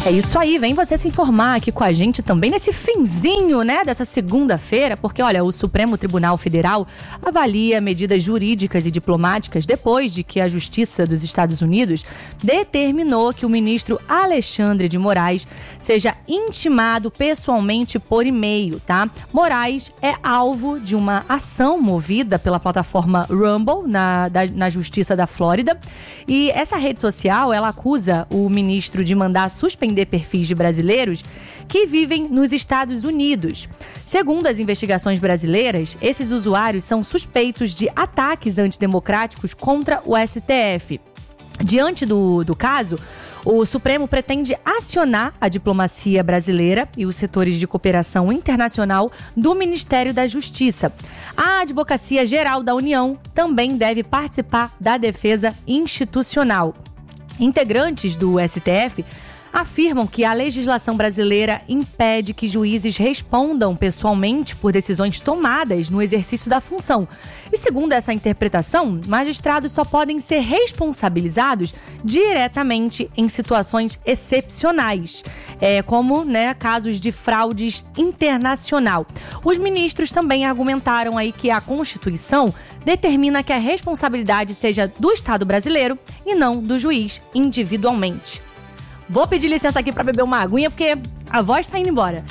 É isso aí, vem você se informar aqui com a gente também nesse finzinho, né, dessa segunda-feira, porque olha, o Supremo Tribunal Federal avalia medidas jurídicas e diplomáticas depois de que a Justiça dos Estados Unidos determinou que o ministro Alexandre de Moraes seja intimado pessoalmente por e-mail, tá? Moraes é alvo de uma ação movida pela plataforma Rumble na Justiça da Flórida, e essa rede social, ela acusa o ministro de mandar suspender perfis de brasileiros que vivem nos Estados Unidos. Segundo as investigações brasileiras, esses usuários são suspeitos de ataques antidemocráticos contra o STF. Diante do caso, o Supremo pretende acionar a diplomacia brasileira e os setores de cooperação internacional do Ministério da Justiça. A Advocacia Geral da União também deve participar da defesa institucional. Integrantes do STF afirmam que a legislação brasileira impede que juízes respondam pessoalmente por decisões tomadas no exercício da função. E segundo essa interpretação, magistrados só podem ser responsabilizados diretamente em situações excepcionais, como casos de fraudes internacional. Os ministros também argumentaram aí que a Constituição determina que a responsabilidade seja do Estado brasileiro e não do juiz individualmente. Vou pedir licença aqui para beber uma aguinha, porque a voz tá indo embora.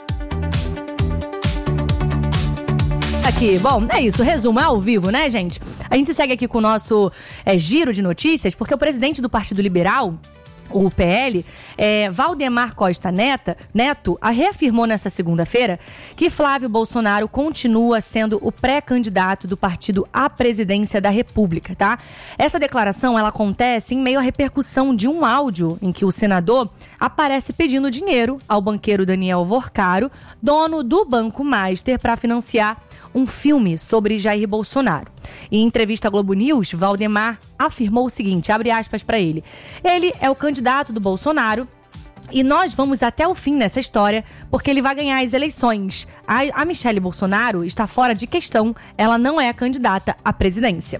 Aqui, bom, é isso, resumo, é ao vivo, né, gente? A gente segue aqui com o nosso giro de notícias, porque o presidente do Partido Liberal, o PL, Valdemar Costa Neto, reafirmou nessa segunda-feira que Flávio Bolsonaro continua sendo o pré-candidato do partido à presidência da República, tá? Essa declaração, ela acontece em meio à repercussão de um áudio em que o senador aparece pedindo dinheiro ao banqueiro Daniel Vorcaro, dono do Banco Master, para financiar um filme sobre Jair Bolsonaro. Em entrevista à Globo News, Valdemar afirmou o seguinte, abre aspas para ele: ele é o candidato do Bolsonaro e nós vamos até o fim nessa história porque ele vai ganhar as eleições. A Michelle Bolsonaro está fora de questão, ela não é a candidata à presidência.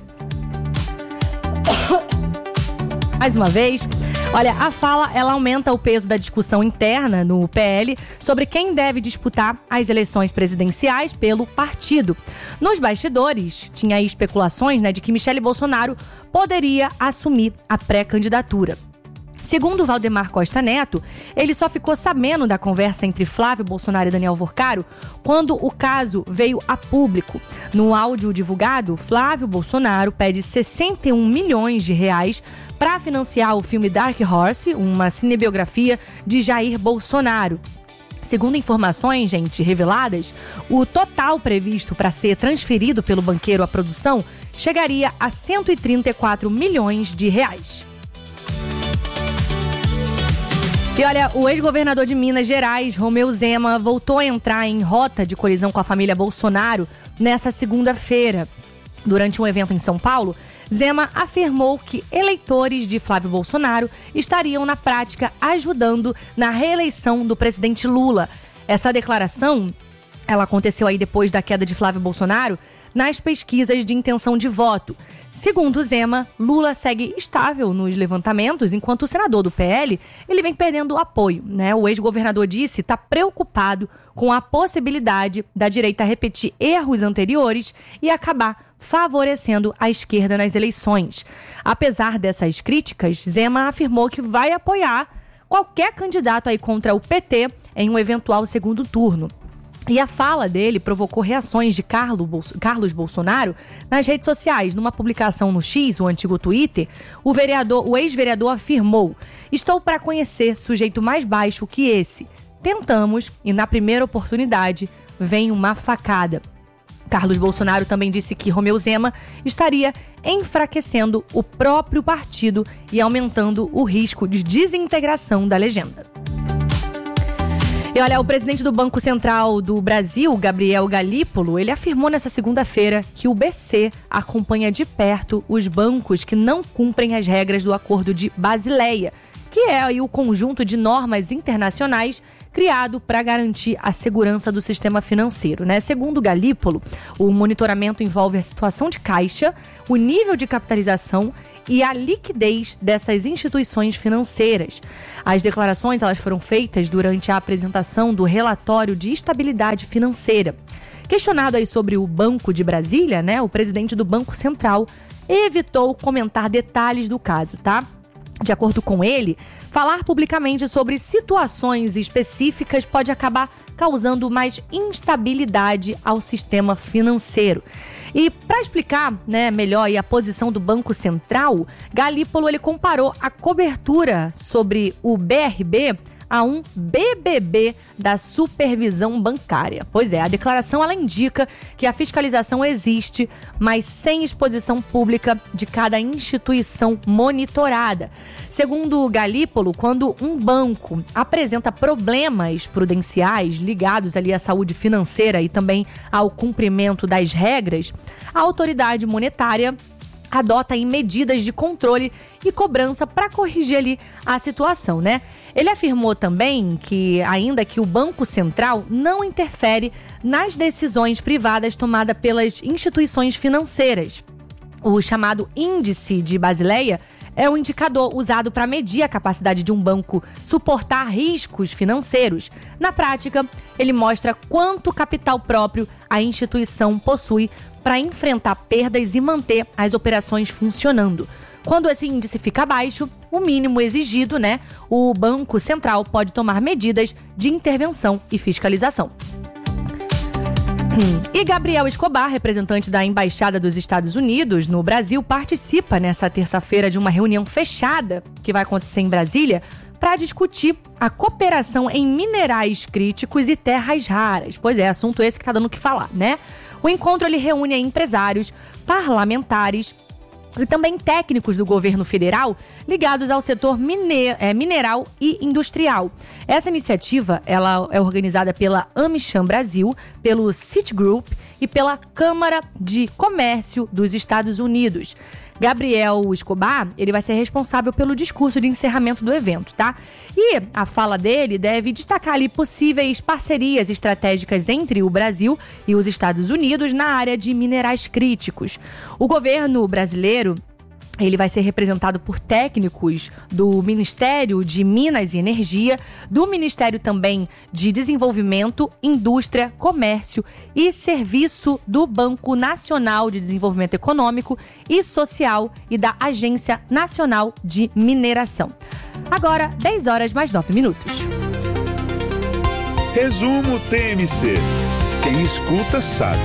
Mais uma vez, olha, a fala, ela aumenta o peso da discussão interna no PL sobre quem deve disputar as eleições presidenciais pelo partido. Nos bastidores, tinha aí especulações, de que Michelle Bolsonaro poderia assumir a pré-candidatura. Segundo Valdemar Costa Neto, ele só ficou sabendo da conversa entre Flávio Bolsonaro e Daniel Vorcaro quando o caso veio a público. No áudio divulgado, Flávio Bolsonaro pede 61 milhões de reais para financiar o filme Dark Horse, uma cinebiografia de Jair Bolsonaro. Segundo informações, reveladas, o total previsto para ser transferido pelo banqueiro à produção chegaria a 134 milhões de reais. E olha, o ex-governador de Minas Gerais, Romeu Zema, voltou a entrar em rota de colisão com a família Bolsonaro nessa segunda-feira. Durante um evento em São Paulo, Zema afirmou que eleitores de Flávio Bolsonaro estariam, na prática, ajudando na reeleição do presidente Lula. Essa declaração, ela aconteceu aí depois da queda de Flávio Bolsonaro nas pesquisas de intenção de voto. Segundo Zema, Lula segue estável nos levantamentos, enquanto o senador do PL, ele vem perdendo apoio, O ex-governador disse estar preocupado com a possibilidade da direita repetir erros anteriores e acabar favorecendo a esquerda nas eleições. Apesar dessas críticas, Zema afirmou que vai apoiar qualquer candidato aí contra o PT em um eventual segundo turno. E a fala dele provocou reações de Carlos Bolsonaro nas redes sociais. Numa publicação no X, o antigo Twitter, o ex-vereador afirmou: "Estou para conhecer sujeito mais baixo que esse. Tentamos e na primeira oportunidade vem uma facada." Carlos Bolsonaro também disse que Romeu Zema estaria enfraquecendo o próprio partido e aumentando o risco de desintegração da legenda. E olha, o presidente do Banco Central do Brasil, Gabriel Galípolo, ele afirmou nessa segunda-feira que o BC acompanha de perto os bancos que não cumprem as regras do Acordo de Basileia, que é aí o conjunto de normas internacionais criado para garantir a segurança do sistema financeiro, Segundo Galípolo, o monitoramento envolve a situação de caixa, o nível de capitalização e a liquidez dessas instituições financeiras. As declarações elas foram feitas durante a apresentação do relatório de estabilidade financeira. Questionado aí sobre o Banco de Brasília, né, o presidente do Banco Central evitou comentar detalhes do caso, tá? De acordo com ele, falar publicamente sobre situações específicas pode acabar causando mais instabilidade ao sistema financeiro. E para explicar, né, melhor aí a posição do Banco Central, Galípolo ele comparou a cobertura sobre o BRB a um BBB da supervisão bancária. Pois é, a declaração ela indica que a fiscalização existe, mas sem exposição pública de cada instituição monitorada. Segundo Galípolo, quando um banco apresenta problemas prudenciais ligados ali à saúde financeira e também ao cumprimento das regras, a autoridade monetária adota aí medidas de controle e cobrança para corrigir ali a situação, né? Ele afirmou também que, ainda que o Banco Central não interfere nas decisões privadas tomadas pelas instituições financeiras. O chamado Índice de Basileia é um indicador usado para medir a capacidade de um banco suportar riscos financeiros. Na prática, ele mostra quanto capital próprio a instituição possui para enfrentar perdas e manter as operações funcionando. Quando esse índice fica abaixo, o mínimo exigido, né, o Banco Central pode tomar medidas de intervenção e fiscalização. E Gabriel Escobar, representante da Embaixada dos Estados Unidos no Brasil, participa nessa terça-feira de uma reunião fechada que vai acontecer em Brasília para discutir a cooperação em minerais críticos e terras raras. Pois é, assunto esse que está dando o que falar, né? O encontro ele reúne empresários, parlamentares e também técnicos do governo federal ligados ao setor mineral e industrial. Essa iniciativa ela é organizada pela AmCham Brasil, pelo Citigroup e pela Câmara de Comércio dos Estados Unidos. Gabriel Escobar, ele vai ser responsável pelo discurso de encerramento do evento, tá? E a fala dele deve destacar ali possíveis parcerias estratégicas entre o Brasil e os Estados Unidos na área de minerais críticos. O governo brasileiro ele vai ser representado por técnicos do Ministério de Minas e Energia, do Ministério também de Desenvolvimento, Indústria, Comércio e Serviço do Banco Nacional de Desenvolvimento Econômico e Social e da Agência Nacional de Mineração. Agora, 10 horas mais 9 minutos. Resumo TMC. Quem escuta sabe.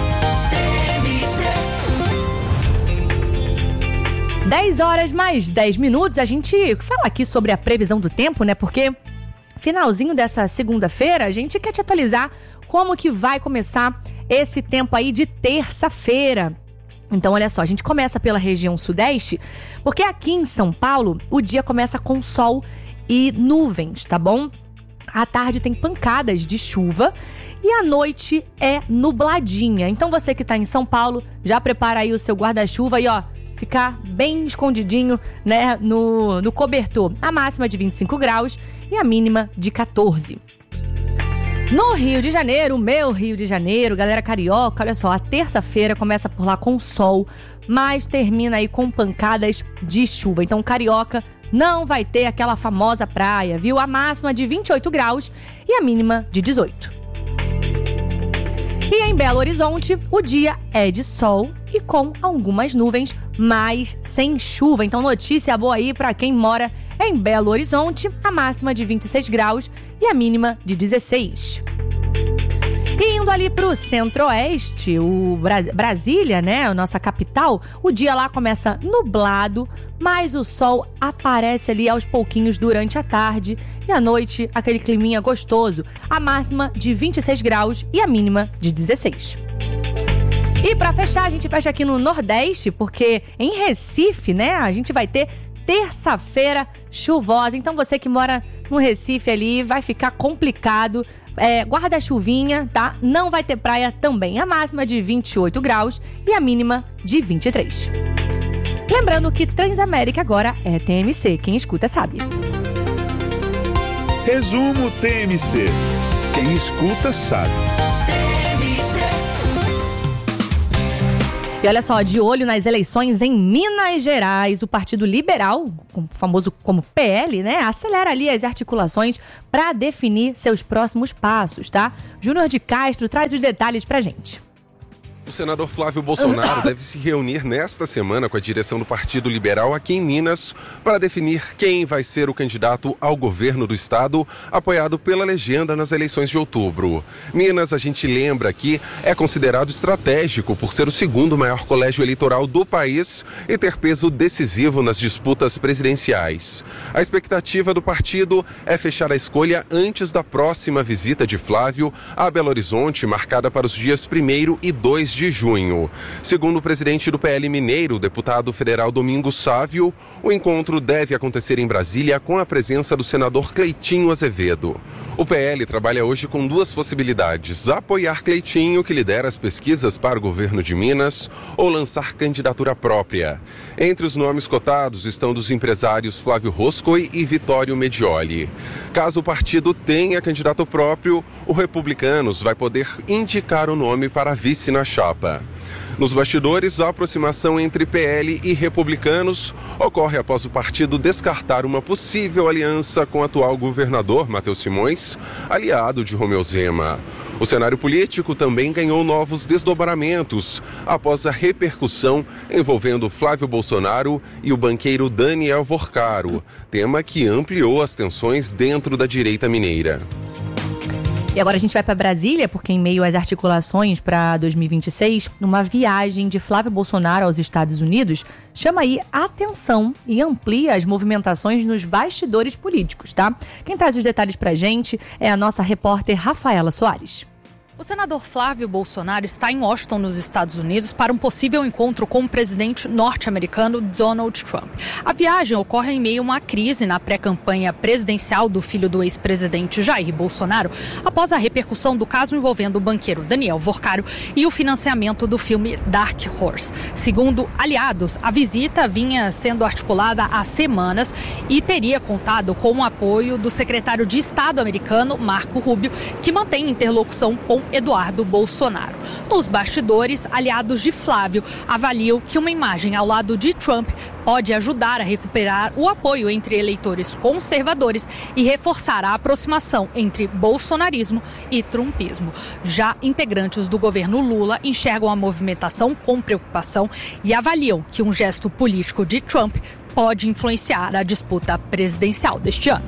10 horas mais 10 minutos, a gente fala aqui sobre a previsão do tempo, né? Porque finalzinho dessa segunda-feira, a gente quer te atualizar como que vai começar esse tempo aí de terça-feira. Então, olha só, a gente começa pela região sudeste, porque aqui em São Paulo, o dia começa com sol e nuvens, tá bom? À tarde tem pancadas de chuva e à noite é nubladinha. Então, você que tá em São Paulo, já prepara aí o seu guarda-chuva e, ó, ficar bem escondidinho, né, no cobertor. A máxima de 25 graus e a mínima de 14. No Rio de Janeiro, meu Rio de Janeiro, galera carioca, olha só, a terça-feira começa por lá com sol, mas termina aí com pancadas de chuva. Então, carioca não vai ter aquela famosa praia, viu? A máxima de 28 graus e a mínima de 18. E em Belo Horizonte, o dia é de sol e com algumas nuvens, mas sem chuva. Então, notícia boa aí para quem mora em Belo Horizonte, a máxima de 26 graus e a mínima de 16. E indo ali para o centro-oeste, o Brasília, né, a nossa capital, o dia lá começa nublado, mas o sol aparece ali aos pouquinhos durante a tarde e à noite aquele climinha gostoso, a máxima de 26 graus e a mínima de 16. E para fechar, a gente fecha aqui no Nordeste, porque em Recife, né, a gente vai ter terça-feira chuvosa. Então você que mora no Recife ali, vai ficar complicado. Guarda-chuvinha, tá? Não vai ter praia também. A máxima de 28 graus e a mínima de 23. Lembrando que Transamérica agora é TMC. Quem escuta sabe. Resumo TMC. Quem escuta sabe. E olha só, de olho nas eleições em Minas Gerais, o Partido Liberal, famoso como PL, né, acelera ali as articulações para definir seus próximos passos, tá? Júnior de Castro traz os detalhes pra gente. O senador Flávio Bolsonaro deve se reunir nesta semana com a direção do Partido Liberal aqui em Minas para definir quem vai ser o candidato ao governo do estado, apoiado pela legenda nas eleições de outubro. Minas, a gente lembra aqui, é considerado estratégico por ser o segundo maior colégio eleitoral do país e ter peso decisivo nas disputas presidenciais. A expectativa do partido é fechar a escolha antes da próxima visita de Flávio a Belo Horizonte, marcada para os dias 1º e 2 de junho. Segundo o presidente do PL Mineiro, o deputado federal Domingos Sávio, o encontro deve acontecer em Brasília com a presença do senador Cleitinho Azevedo. O PL trabalha hoje com duas possibilidades: apoiar Cleitinho, que lidera as pesquisas para o governo de Minas, ou lançar candidatura própria. Entre os nomes cotados estão dos empresários Flávio Roscoe e Vitório Medioli. Caso o partido tenha candidato próprio, o Republicanos vai poder indicar o nome para vice na chapa. Nos bastidores, a aproximação entre PL e Republicanos ocorre após o partido descartar uma possível aliança com o atual governador Matheus Simões, aliado de Romeu Zema. O cenário político também ganhou novos desdobramentos após a repercussão envolvendo Flávio Bolsonaro e o banqueiro Daniel Vorcaro, tema que ampliou as tensões dentro da direita mineira. E agora a gente vai para Brasília, porque em meio às articulações para 2026, uma viagem de Flávio Bolsonaro aos Estados Unidos chama aí atenção e amplia as movimentações nos bastidores políticos, tá? Quem traz os detalhes pra gente é a nossa repórter Rafaela Soares. O senador Flávio Bolsonaro está em Washington, nos Estados Unidos, para um possível encontro com o presidente norte-americano Donald Trump. A viagem ocorre em meio a uma crise na pré-campanha presidencial do filho do ex-presidente Jair Bolsonaro, após a repercussão do caso envolvendo o banqueiro Daniel Vorcaro e o financiamento do filme Dark Horse. Segundo aliados, a visita vinha sendo articulada há semanas e teria contado com o apoio do secretário de Estado americano, Marco Rubio, que mantém interlocução com Eduardo Bolsonaro. Nos bastidores, aliados de Flávio avaliam que uma imagem ao lado de Trump pode ajudar a recuperar o apoio entre eleitores conservadores e reforçar a aproximação entre bolsonarismo e trumpismo. Já integrantes do governo Lula enxergam a movimentação com preocupação e avaliam que um gesto político de Trump pode influenciar a disputa presidencial deste ano.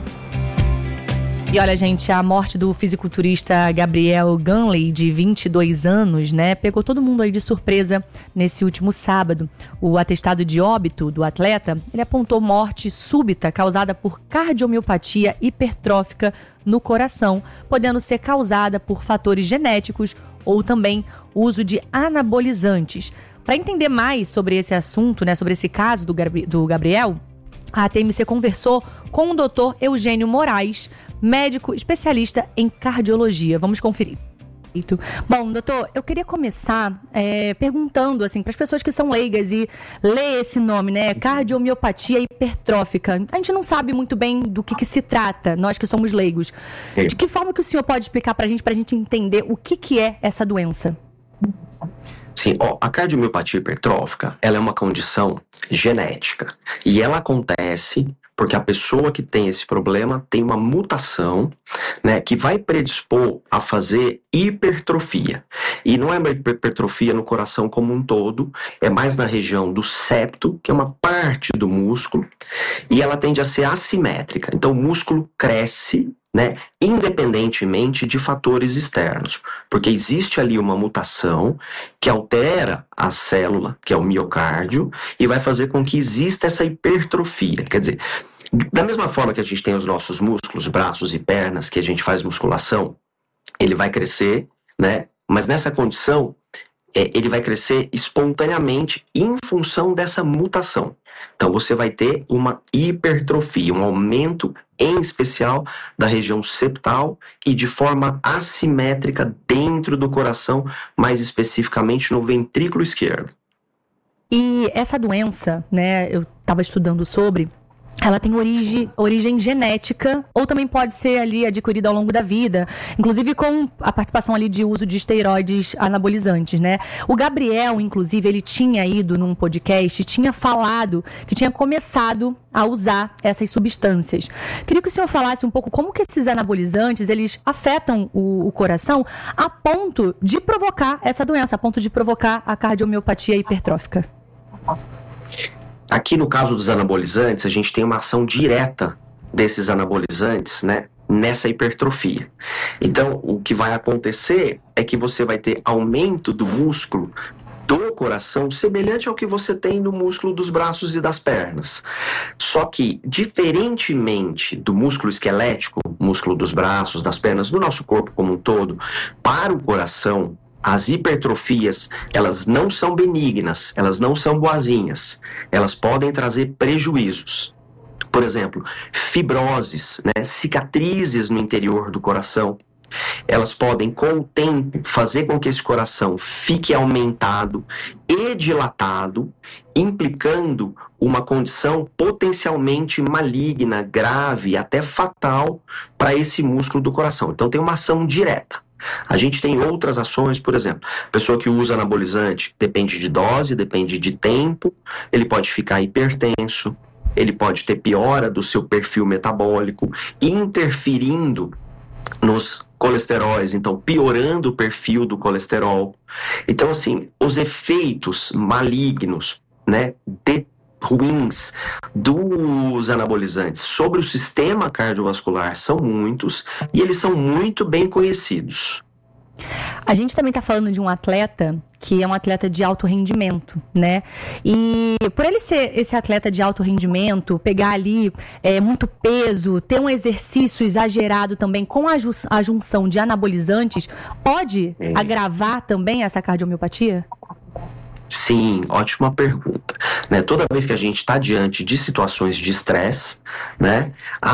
E olha, gente, a morte do fisiculturista Gabriel Ganley, de 22 anos, né, pegou todo mundo aí de surpresa nesse último sábado. O atestado de óbito do atleta, ele apontou morte súbita causada por cardiomiopatia hipertrófica no coração, podendo ser causada por fatores genéticos ou também uso de anabolizantes. Para entender mais sobre esse assunto, né, sobre esse caso do Gabriel, a TMC conversou com o Dr. Eugênio Moraes, médico especialista em cardiologia. Vamos conferir. Bom, doutor, eu queria começar perguntando assim, para as pessoas que são leigas e lê esse nome, né? Cardiomiopatia hipertrófica. A gente não sabe muito bem do que se trata, nós que somos leigos. De que forma que o senhor pode explicar para a gente entender o que é essa doença? Sim, a cardiomiopatia hipertrófica, ela é uma condição genética e ela acontece porque a pessoa que tem esse problema tem uma mutação, né, que vai predispor a fazer hipertrofia. E não é uma hipertrofia no coração como um todo, é mais na região do septo, que é uma parte do músculo, e ela tende a ser assimétrica. Então o músculo cresce, né, independentemente de fatores externos, porque existe ali uma mutação que altera a célula, que é o miocárdio, e vai fazer com que exista essa hipertrofia. Quer dizer, da mesma forma que a gente tem os nossos músculos, braços e pernas, que a gente faz musculação, ele vai crescer, né, mas nessa condição, ele vai crescer espontaneamente em função dessa mutação. Então você vai ter uma hipertrofia, um aumento em especial da região septal e de forma assimétrica dentro do coração, mais especificamente no ventrículo esquerdo. E essa doença, né, eu estava estudando sobre, ela tem origem genética, ou também pode ser ali adquirida ao longo da vida, inclusive com a participação ali de uso de esteroides anabolizantes, né? O Gabriel, inclusive, ele tinha ido num podcast, tinha falado que tinha começado a usar essas substâncias. Queria que o senhor falasse um pouco como que esses anabolizantes, eles afetam o coração a ponto de provocar essa doença, a ponto de provocar a cardiomiopatia hipertrófica. Aqui no caso dos anabolizantes, a gente tem uma ação direta desses anabolizantes, né, nessa hipertrofia. Então, o que vai acontecer é que você vai ter aumento do músculo do coração, semelhante ao que você tem no músculo dos braços e das pernas. Só que, diferentemente do músculo esquelético, músculo dos braços, das pernas, do nosso corpo como um todo, para o coração, as hipertrofias, elas não são benignas, elas não são boazinhas, elas podem trazer prejuízos. Por exemplo, fibroses, né, cicatrizes no interior do coração, elas podem, com o tempo, fazer com que esse coração fique aumentado e dilatado, implicando uma condição potencialmente maligna, grave, até fatal para esse músculo do coração. Então tem uma ação direta. A gente tem outras ações, por exemplo, pessoa que usa anabolizante, depende de dose, depende de tempo, ele pode ficar hipertenso, ele pode ter piora do seu perfil metabólico, interferindo nos colesteróis, então piorando o perfil do colesterol. Então, assim, os efeitos malignos, né, ruins dos anabolizantes sobre o sistema cardiovascular são muitos e eles são muito bem conhecidos. A gente também está falando de um atleta que é um atleta de alto rendimento, né? E por ele ser esse atleta de alto rendimento, pegar ali muito peso, ter um exercício exagerado também com a junção de anabolizantes, pode agravar também essa cardiomiopatia? Sim, ótima pergunta. Né? Toda vez que a gente está diante de situações de estresse, né,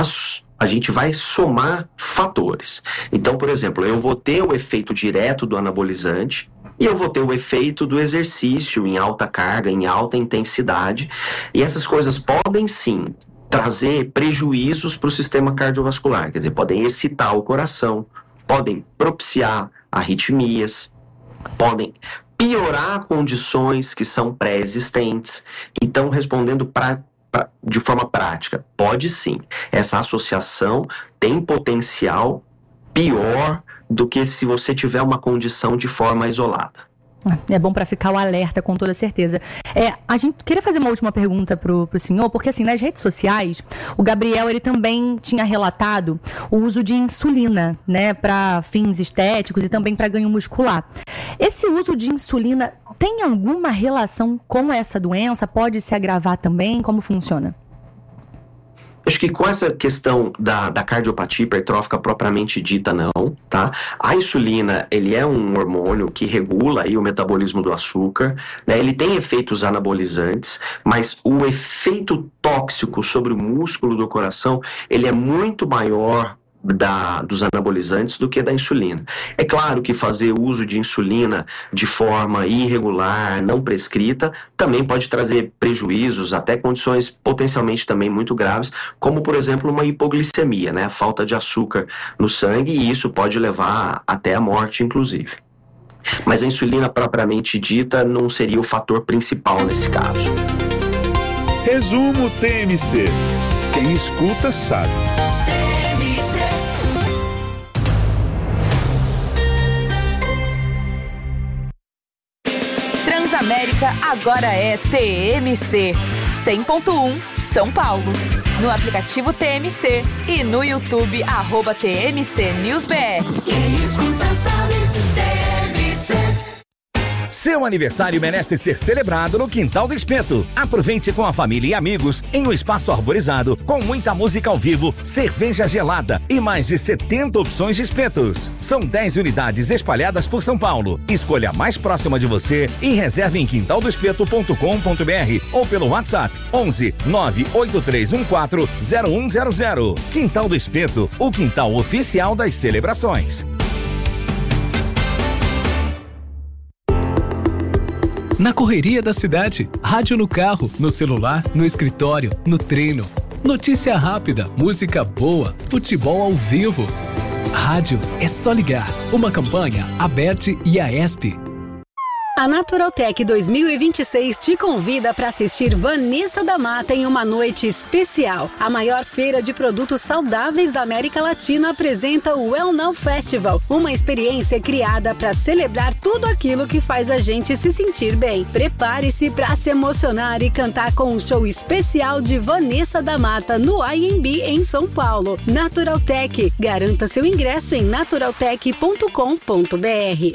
a gente vai somar fatores. Então, por exemplo, eu vou ter o efeito direto do anabolizante e eu vou ter o efeito do exercício em alta carga, em alta intensidade. E essas coisas podem, sim, trazer prejuízos para o sistema cardiovascular. Quer dizer, podem excitar o coração, podem propiciar arritmias, podem piorar condições que são pré-existentes. Então, respondendo de forma prática, pode sim. Essa associação tem potencial pior do que se você tiver uma condição de forma isolada. É bom para ficar o alerta, com toda certeza. A gente queria fazer uma última pergunta pro senhor, porque assim, nas redes sociais, o Gabriel, ele também tinha relatado o uso de insulina, né, para fins estéticos e também para ganho muscular. Esse uso de insulina tem alguma relação com essa doença? Pode se agravar também? Como funciona? Acho que com essa questão da cardiopatia hipertrófica propriamente dita, não, tá? A insulina, ele é um hormônio que regula aí o metabolismo do açúcar, né? Ele tem efeitos anabolizantes, mas o efeito tóxico sobre o músculo do coração, ele é muito maior dos anabolizantes do que da insulina. É claro que fazer uso de insulina de forma irregular, não prescrita, também pode trazer prejuízos, até condições potencialmente também muito graves, como por exemplo uma hipoglicemia, né? A falta de açúcar no sangue, e isso pode levar até a morte, inclusive. Mas a insulina propriamente dita não seria o fator principal nesse caso. Resumo TMC. Quem escuta sabe. Transamérica agora é TMC 100.1 São Paulo. No aplicativo TMC e no YouTube @TMC News BR. Quem escuta sabe, TMC. Seu aniversário merece ser celebrado no Quintal do Espeto. Aproveite com a família e amigos em um espaço arborizado, com muita música ao vivo, cerveja gelada e mais de 70 opções de espetos. São 10 unidades espalhadas por São Paulo. Escolha a mais próxima de você e reserve em quintaldoespeto.com.br ou pelo WhatsApp 11 98314 0100. Quintal do Espeto, o quintal oficial das celebrações. Na correria da cidade, rádio no carro, no celular, no escritório, no treino. Notícia rápida, música boa, futebol ao vivo. Rádio é só ligar. Uma campanha Aberte e Aesp. A Naturaltech 2026 te convida para assistir Vanessa da Mata em uma noite especial. A maior feira de produtos saudáveis da América Latina apresenta o Well Now Festival, uma experiência criada para celebrar tudo aquilo que faz a gente se sentir bem. Prepare-se para se emocionar e cantar com um show especial de Vanessa da Mata no IMB em São Paulo. Naturaltech. Garanta seu ingresso em naturaltech.com.br.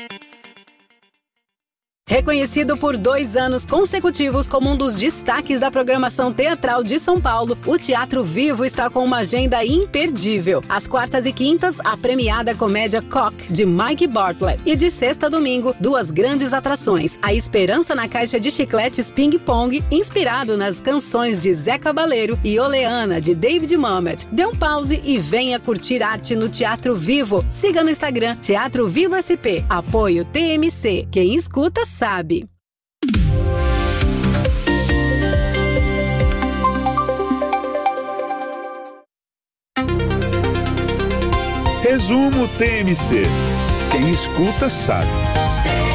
Reconhecido por 2 anos consecutivos como um dos destaques da programação teatral de São Paulo, o Teatro Vivo está com uma agenda imperdível. Às quartas e quintas, a premiada comédia Cock, de Mike Bartlett. E de sexta a domingo, 2 grandes atrações. A Esperança na Caixa de Chicletes Ping Pong, inspirado nas canções de Zé Cabaleiro, e Oleana, de David Mamet. Dê um pause e venha curtir arte no Teatro Vivo. Siga no Instagram, Teatro Vivo SP. Apoio TMC. Quem escuta sabe. Resumo TMC. Quem escuta sabe.